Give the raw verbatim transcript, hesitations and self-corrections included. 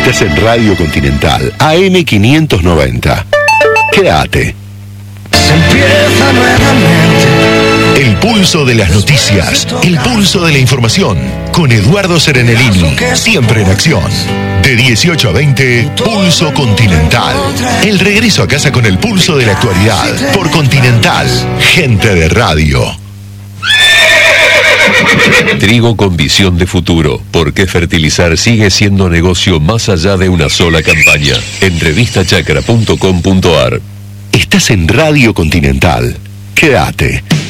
Estás en Radio Continental, A M quinientos noventa. Quédate. Se empieza nuevamente. El pulso de las noticias, el pulso de la información, con Eduardo Serenelini, siempre en acción. De dieciocho a veinte, Pulso Continental. El regreso a casa con el pulso de la actualidad, por Continental, gente de radio. Trigo con visión de futuro, porque fertilizar sigue siendo negocio más allá de una sola campaña. En revista chacra punto com punto ar. Estás en Radio Continental. Quédate.